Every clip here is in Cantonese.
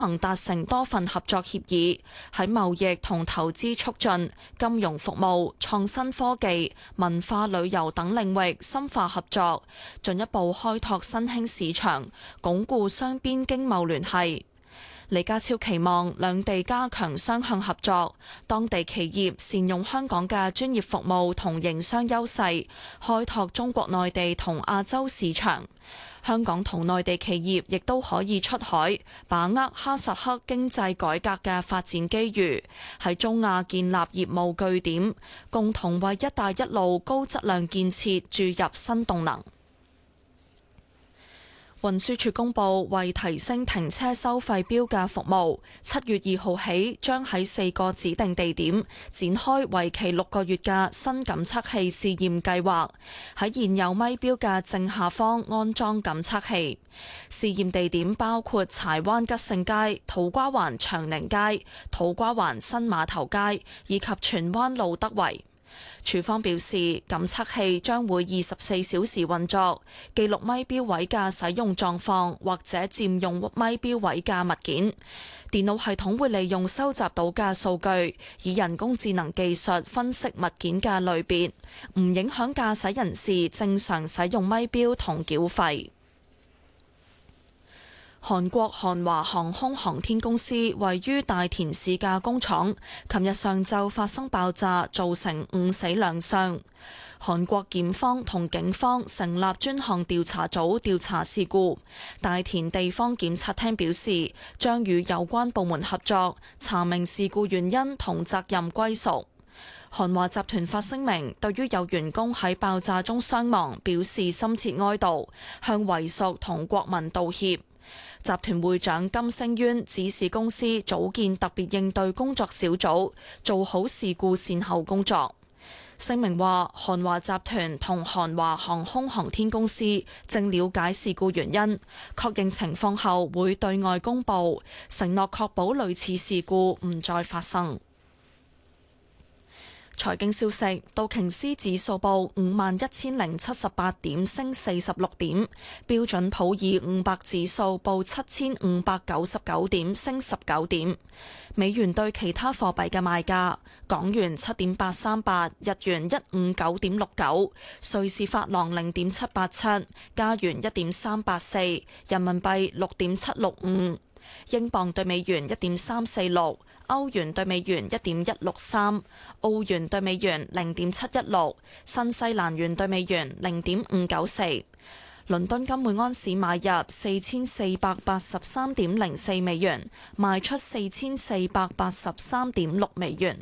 曾達成多份合作協議，喺貿易同投資促進、金融服務、創新科技、文化旅遊等領域深化合作，進一步開拓新興市場，鞏固雙邊經貿聯繫。李家超期望兩地加強雙向合作，當地企業善用香港嘅專業服務同營商優勢，開拓中國內地同亞洲市場。香港同內地企業亦都可以出海，把握哈薩克經濟改革嘅發展機遇，喺中亞建立業務據點，共同為「一帶一路」高質量建設注入新動能。運輸署公布，為提升停車收費標價服務，7月2號起將喺4個指定地點展開為期6個月嘅新感測器試驗計劃，喺現有咪標嘅正下方安裝感測器。試驗地點包括柴灣吉盛街、土瓜灣長寧街、土瓜灣新碼頭街以及荃灣路德圍。署方表示，感測器將會24小時運作，記錄咪標位嘅使用狀況或者佔用咪標位嘅物件。電腦系統會利用收集到嘅數據，以人工智能技術分析物件嘅類別，唔影響駕駛人士正常使用咪標同繳費。韓國韓華航空航天公司位於大田市嘅工廠，琴日上晝發生爆炸，造成5死2傷。韓國檢方同警方成立專項調查組調查事故。大田地方檢察廳表示，將與有關部門合作，查明事故原因同責任歸屬。韓華集團發聲明，對於有員工喺爆炸中傷亡表示深切哀悼，向遺屬同國民道歉。集團會長金星淵指示公司組建特別應對工作小組，做好事故善後工作。聲明話，韓華集團同韓華航空航天公司正了解事故原因，確認情況後會對外公佈，承諾確保類似事故唔再發生。財經消息，道瓊斯指數報51,078點，升46點；標準普爾500指數報7,599點，升19點。美元對其他貨幣嘅賣價：港元7.838，日元159.69，瑞士法郎0.787，加元1.384，人民幣6.765，英鎊對美元1.346。歐元對美元1.163，澳元對美元0.716，新西蘭元對美元0.594。倫敦金每安士買入4483.04美元，賣出4483.6美元。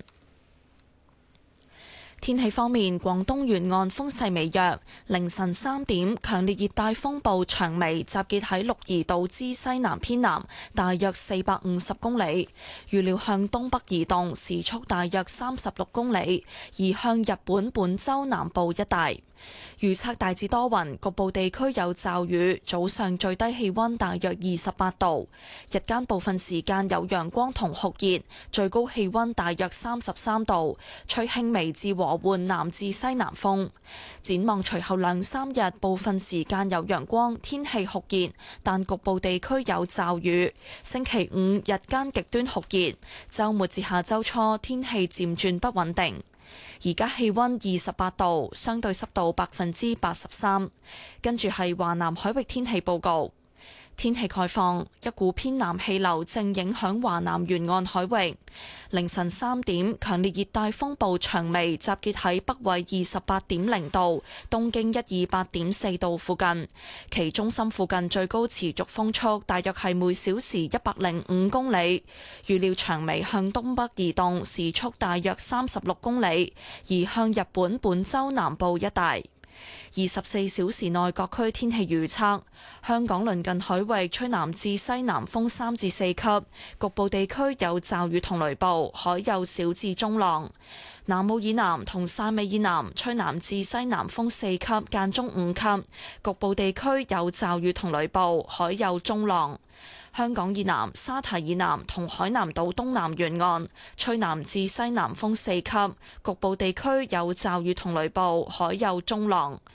天氣方面，廣東沿岸風勢微弱。凌晨3點，強烈熱帶風暴長眉集結喺鹿兒島之西南偏南，大約450公里，預料向東北移動，時速大約36公里，移向日本本州南部一帶。預測大致多雲，局部地區有驟雨，早上最低氣溫大約28度，日間部分時間有陽光同酷熱，最高氣溫大約33度，吹輕微至和緩南至西南風。展望隨後2-3日，部分時間有陽光，天氣酷熱，但局部地區有驟雨。星期5日間極端酷熱，週末至下週初天氣漸轉不穩定。而家氣溫28度，相對濕度83%。跟住係華南海域天氣報告。天氣概況，一股偏南氣流正影響華南沿岸海域。凌晨3點，強烈熱帶風暴長眉集結喺北緯28.0度、東經128.4度附近，其中心附近最高持續風速大約係每小時105公里。預料長眉向東北移動，時速大約36公里，移向日本本州南部一帶。24小時內各區天氣預測：香港鄰近海域吹南至西南風3至4級，局部地區有驟雨同雷暴，海有小至中浪。南澳以南同汕尾以南吹南至西南風4級，間中5級，局部地區有驟雨同雷暴，海有中浪。香港以南、沙堤以南同海南島東南沿岸吹南至西南風4級，局部地區有驟雨同雷暴，海有中浪。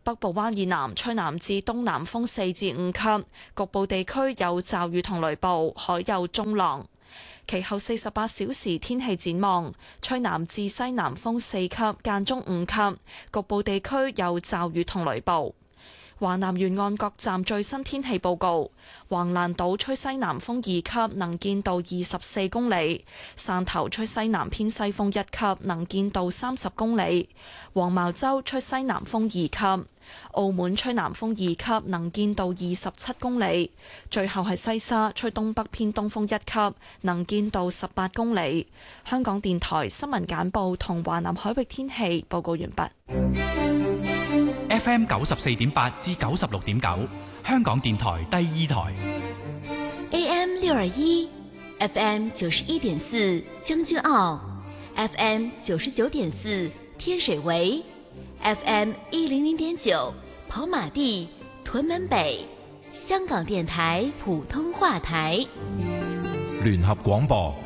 北部灣以南吹南至東南風4至5級，局部地區有驟雨同雷暴，海有中浪。其後48小時天氣展望，吹南至西南風4級，間中5級，局部地區有驟雨同雷暴。華南沿岸各站最新天氣報告：橫瀾島吹西南風2級，能見度24公里；汕頭吹西南偏西風1級，能見度30公里；黃茅洲吹西南風2級；澳門吹南風2級，能見度27公里；最後係西沙吹東北偏東風1級，能見度18公里。香港電台新聞簡報同華南海域天氣報告完畢。 FM 94.8至96.9，香港電台第2台。 AM 621 FM 91.4將軍澳 FM 99.4天水圍 FM 100.9跑馬地屯門北，香港電台普通話台。 聯合廣播。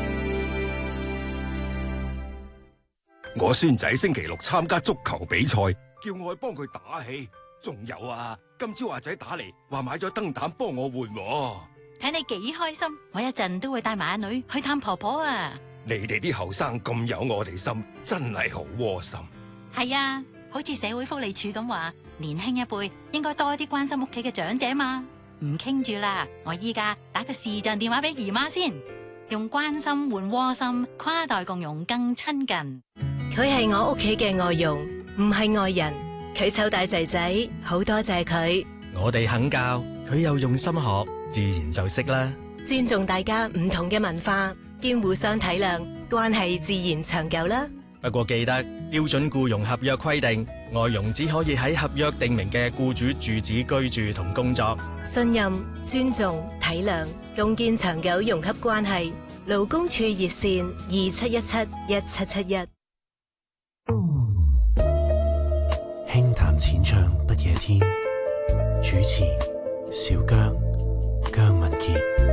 我孫仔星期六參加足球比賽，叫我去幫佢打氣。仲有啊，今朝阿仔打嚟話買咗燈膽幫我換。 睇你幾開心，我一陣都會帶埋阿女去探婆婆啊。 你哋啲後生咁有我哋心，真係好窩心。 係啊，好似社會福利署咁話，年輕一輩應該多啲關心屋企嘅長者嘛。唔傾住啦，我依家打個視像電話俾姨媽先，用關心換窩心，跨代共融更親近。 佢係我屋企嘅外傭，唔係外人。佢湊大仔仔，好多謝佢。 我哋肯教，佢又用心學，自然就識啦。 尊重大家唔同嘅文化，兼互相體諒，關係自然長久啦。 不過記得標準僱傭合約規定，外傭只可以喺合約訂明嘅僱主住址居住同工作。 信任、尊重、體諒，共建長久融洽關係。勞工處熱線27171771。 輕談淺唱不夜天，主持小姜、姜文傑。